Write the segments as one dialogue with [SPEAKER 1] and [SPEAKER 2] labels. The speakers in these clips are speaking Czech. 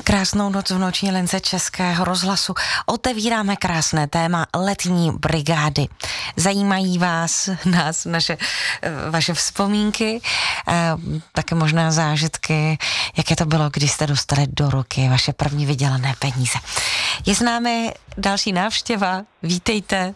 [SPEAKER 1] Krásnou noc v noční lince Českého rozhlasu. Otevíráme krásné téma letní brigády. Zajímají nás vaše vzpomínky, také možná zážitky, jaké to bylo, když jste dostali do ruky vaše první vydělané peníze. Je s námi další návštěva. Vítejte.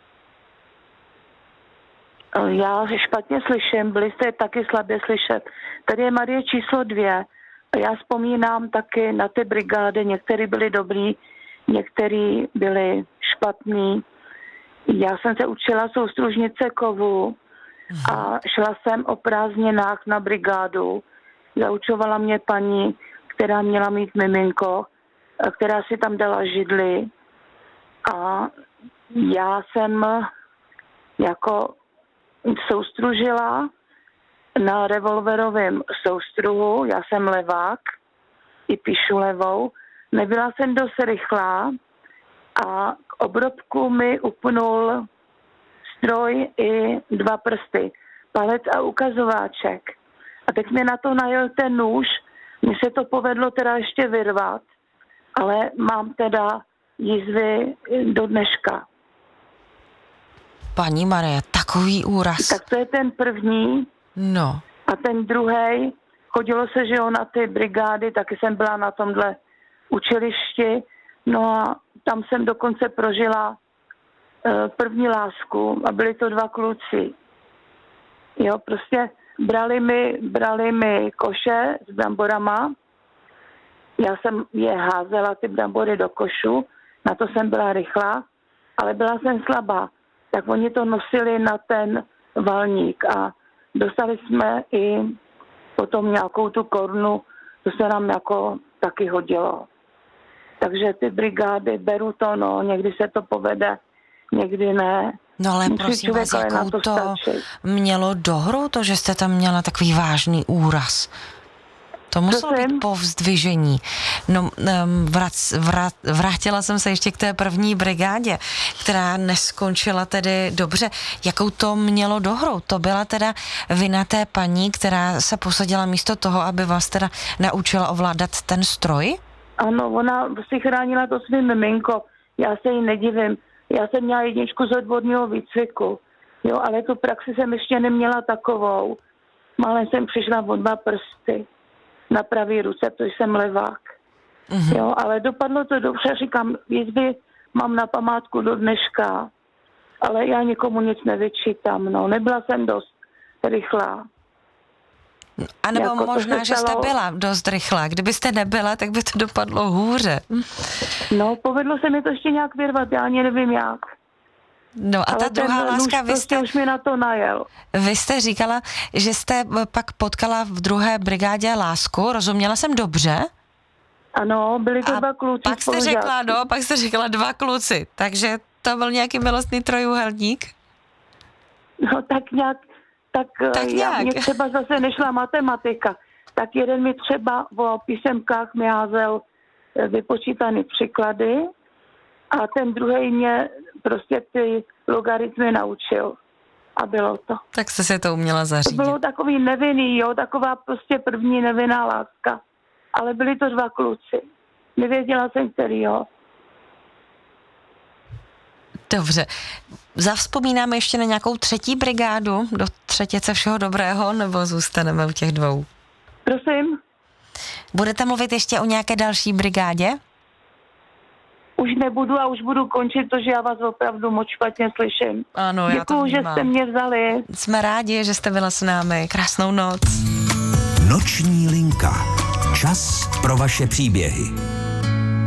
[SPEAKER 2] Já špatně slyším, byli jste taky slabě slyšet. Tady je Marie číslo 2. Já vzpomínám taky na ty brigády, některý byli dobrý, některý byli špatný. Já jsem se učila soustružnice kovu a šla jsem o prázdninách na brigádu. Zaučovala mě paní, která měla mít miminko, která si tam dala židli. A já jsem jako soustružila na revolverovém soustruhu, já jsem levák, i píšu levou, nebyla jsem dost rychlá a k obrobku mi upnul stroj i 2 prsty, palec a ukazováček. A teď mi na to najel ten nůž, mně se to povedlo teda ještě vyrvat, ale mám teda jizvy do dneška.
[SPEAKER 1] Paní Marie, takový úraz.
[SPEAKER 2] Tak to je ten první.
[SPEAKER 1] No.
[SPEAKER 2] A ten druhej, chodilo se, že na ty brigády, taky jsem byla na tomhle učilišti, no a tam jsem dokonce prožila první lásku a byli to 2 kluci. Jo, prostě brali mi koše s bramborama, já jsem je házela ty brambory do košu, na to jsem byla rychlá, ale byla jsem slabá. Tak oni to nosili na ten valník a dostali jsme i potom nějakou tu korunu, to se nám jako taky hodilo. Takže ty brigády, beru to, no, někdy se to povede, někdy ne.
[SPEAKER 1] No ale prosím vás, jakou to mělo dohru, to, že jste tam měla takový vážný úraz? To muselo být povzdvižení. No, vrátila jsem se ještě k té první brigádě, která neskončila tedy dobře. Jakou to mělo dohru? To byla teda vina té paní, která se posadila místo toho, aby vás teda naučila ovládat ten stroj?
[SPEAKER 2] Ano, ona si chránila to svým miminko. Já se jí nedivím. Já jsem měla 1 z odborného výcviku. Jo, ale tu praxi jsem ještě neměla takovou. Málem jsem přišla o 2 prsty na pravý ruce, protože jsem levák. Jo, ale dopadlo to dobře, říkám, jizvy mám na památku do dneška, ale já nikomu nic nevyčítám, no, nebyla jsem dost rychlá.
[SPEAKER 1] A nebo jako možná, že jste byla dost rychlá. Kdybyste nebyla, tak by to dopadlo hůře.
[SPEAKER 2] No, povedlo se mi to ještě nějak vyrvat, já ani nevím jak.
[SPEAKER 1] No a ale ta druhá láska,
[SPEAKER 2] už mi na to najel.
[SPEAKER 1] Vy jste říkala, že jste pak potkala v druhé brigádě lásku, rozuměla jsem dobře?
[SPEAKER 2] Ano, byli to 2 kluci.
[SPEAKER 1] Pak jste řekla 2 kluci, takže to byl nějaký milostný trojúhelník?
[SPEAKER 2] No tak nějak. Mně třeba zase nešla matematika, tak jeden mi třeba o písemkách mi házel vypočítaný příklady a ten druhý mě prostě ty logaritmy naučil. A bylo to.
[SPEAKER 1] Tak jste se to uměla zařídit.
[SPEAKER 2] To bylo takový nevinný, jo, taková prostě první nevinná láska. Ale byli to 2 kluci. Nevěděla jsem, který, jo.
[SPEAKER 1] Dobře. Zavzpomínáme ještě na nějakou 3. brigádu do třetice všeho dobrého, nebo zůstaneme u těch 2?
[SPEAKER 2] Prosím?
[SPEAKER 1] Budete mluvit ještě o nějaké další brigádě?
[SPEAKER 2] Už nebudu a už budu končit, protože já vás opravdu moc špatně slyším.
[SPEAKER 1] Ano,
[SPEAKER 2] děkuju, že jste mě vzali.
[SPEAKER 1] Jsme rádi, že jste byla s námi. Krásnou noc.
[SPEAKER 3] Noční linka. Čas pro vaše příběhy.